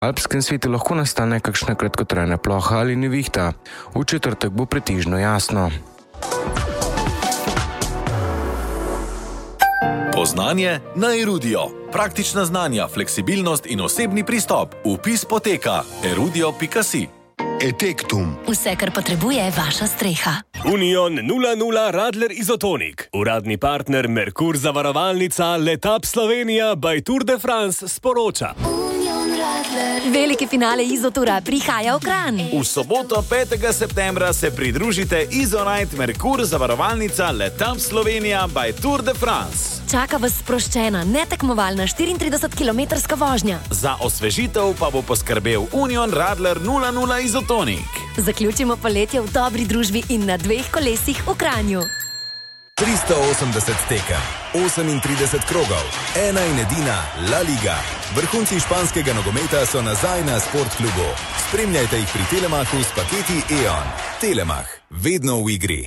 V alpskem svetu lahko nastane kakšna kratkotrajna ploha ali nevihta. V četrtek bo pretežno jasno. Poznanje na Erudio. Praktična znanja, fleksibilnost in osebni pristop. Vpis poteka erudio.si. Etektum. Vse, kar potrebuje vaša streha. Union 00 Radler Izotonik. Uradni partner Merkur zavarovalnica Letap Slovenija by Tour de France sporoča. Veliki finale Izotura prihaja v Kranj. V soboto 5. septembra se pridružite Izonite Merkur zavarovalnica Letap Slovenija by Tour de France. Čaka vas sproščena, netekmovalna 34-kilometrska vožnja. Za osvežitev pa bo poskrbel Union Radler 00 Izotonik. Zaključimo poletje v dobri družbi in na 2 kolesih v Kranju. 380 tekem, 38 krogov, ena in edina La Liga. Vrhunci španskega nogometa so nazaj na Sportklubu. Spremljajte jih pri Telemachu s paketi E.ON. Telemach, vedno v igri.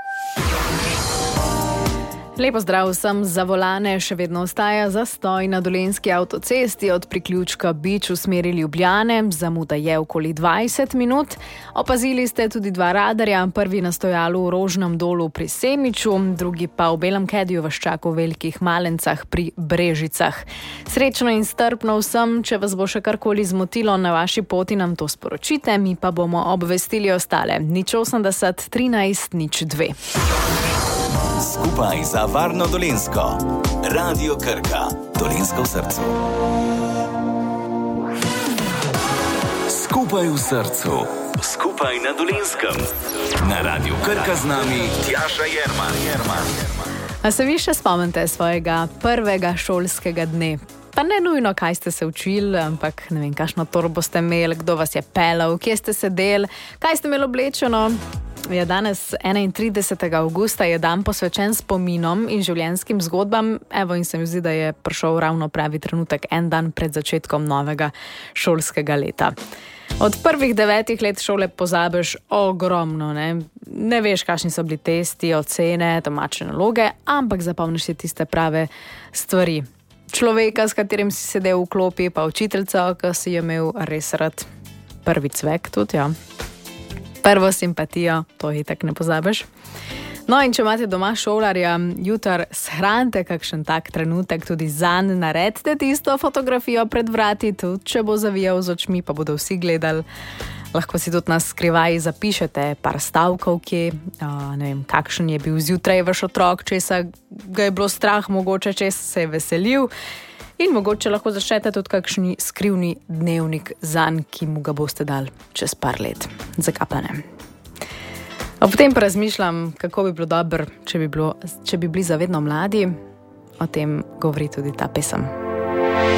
Lepo zdrav vsem za volane, še vedno ostaja zastoj na Dolenjski avtocesti od priključka Bič v smeri Ljubljane, zamuda je okoli 20 minut. Opazili ste tudi 2 radarja, prvi na stojalu v Rožnem dolu pri Semiču, drugi pa v Belem Kediju vas čaka v Velikih Malencah pri Brežicah. Srečno in strpno vsem, če vas bo še karkoli zmotilo na vaši poti, nam to sporočite, mi pa bomo obvestili ostale. 080 13 02. Skupaj za varno Dolenjsko. Radio Krka. Dolenjsko v srcu. Skupaj v srcu. Skupaj na Dolenskem. Na Radio Krka z nami Tjaša Jerman. A se vi še spomnite svojega prvega šolskega dne? Pa ne nujno, kaj ste se učili, ampak ne vem, kakšno torbo ste imeli, kdo vas je pelal, kje ste sedeli, kaj ste imeli oblečeno. Ja, danes, 31. avgusta, je dan posvečen spominom in življenjskim zgodbam. Evo, in se mi zdi, da je prišel ravno pravi trenutek, en dan pred začetkom novega šolskega leta. Od prvih 9 let šole pozabiš ogromno, ne veš, kakšni so bili testi, ocene, domače naloge, ampak zapomniš si tiste prave stvari. Človeka, s katerim si sedel v klopi, pa učiteljico, ki si jo imel res rad. Prvi cvek tudi, ja. Prvo simpatijo, to itak ne pozabiš. No, in če imate doma šolarja, jutri shranite kakšen tak trenutek, tudi zanj naredite tisto fotografijo pred vrati, tudi če bo zavijal z očmi, pa bodo vsi gledali. Lahko si tudi na skrivaj zapišete par stavkov, ne vem, kakšen je bil zjutraj vaš otrok, česa ga je bilo strah, mogoče česa se je veselil. In mogoče lahko začnete tudi kakšni skrivni dnevnik zanj, ki mu ga boste dali čez par let. Zakaj pa ne? Ob tem pa razmišljam, kako bi bilo dobro, če bi bili zavedno mladi. O tem govori tudi ta pesem.